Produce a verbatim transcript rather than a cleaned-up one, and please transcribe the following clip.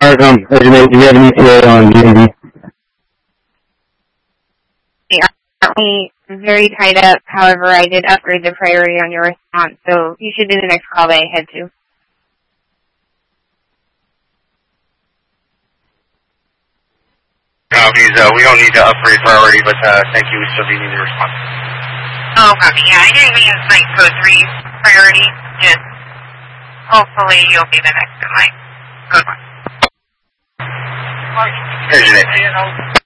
Um, Reginald, do you have any E T A on D and D? Yeah, currently very tied up. However, I did upgrade the priority on your response, so you should do the next call that I head to. No, he's, uh, we don't need to upgrade priority, but uh, thank you. We still do need the response. Oh, copy. Yeah, I didn't mean like code three priority. Just hopefully you'll be the next in line. Good one. Here's your name.